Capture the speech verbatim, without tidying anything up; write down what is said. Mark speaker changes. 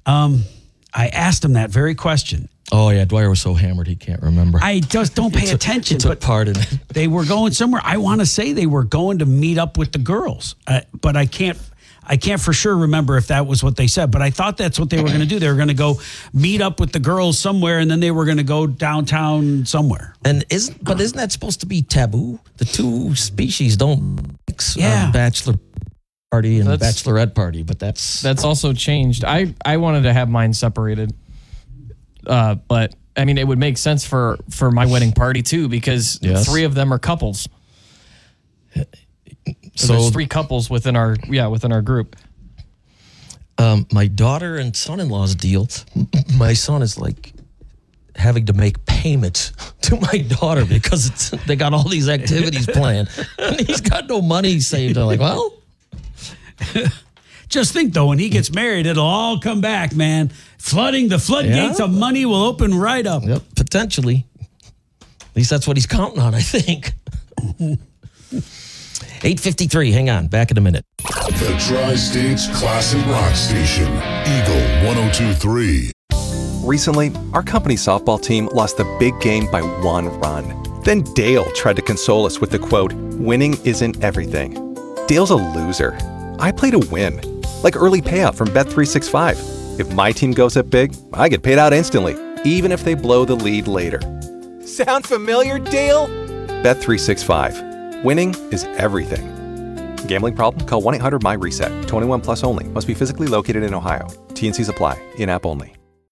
Speaker 1: Um, I asked him that very question.
Speaker 2: Oh, yeah. Dwyer was so hammered he can't remember.
Speaker 1: I just don't pay
Speaker 2: took,
Speaker 1: attention.
Speaker 2: He took
Speaker 1: but
Speaker 2: part in it.
Speaker 1: They were going somewhere. I want to say they were going to meet up with the girls, uh, but I can't. I can't for sure remember if that was what they said. But I thought that's what they were going to do. They were going to go meet up with the girls somewhere, and then they were going to go downtown somewhere.
Speaker 2: And isn't but isn't that supposed to be taboo? The two species don't mix.
Speaker 1: Yeah.
Speaker 2: Uh, bachelor party and
Speaker 3: That's-
Speaker 2: bachelorette party, but that's
Speaker 3: That's also changed. I, I wanted to have mine separated. Uh, but, I mean, it would make sense for, for my wedding party, too, because
Speaker 2: Yes.
Speaker 3: three of them are couples. So,
Speaker 2: So-
Speaker 3: there's three couples within our, yeah, within our group.
Speaker 2: um, my daughter and son-in-law's deal. My son is like having to make payments to my daughter because it's, they got all these activities planned. And he's got no money saved. I'm like, well,
Speaker 1: Just think, though, when he gets married, it'll all come back, man. Flooding, the floodgates
Speaker 2: Yeah.
Speaker 1: of money will open right up.
Speaker 2: yep, potentially. At least that's what he's counting on, I think. eight fifty-three. Hang on. Back in a minute.
Speaker 4: The Tri-States Classic Rock Station, Eagle one oh two point three.
Speaker 5: Recently, our company softball team lost the big game by one run. Then Dale tried to console us with the quote, "Winning isn't everything." Dale's a loser. I play to win. Like early payout from Bet three sixty-five. If my team goes up big, I get paid out instantly, even if they blow the lead later. Sound familiar, Dale? Bet three sixty-five. Winning is everything. Gambling problem? Call one eight hundred M Y RESET. twenty-one plus only. Must be physically located in Ohio. T N Cs apply. In-app only.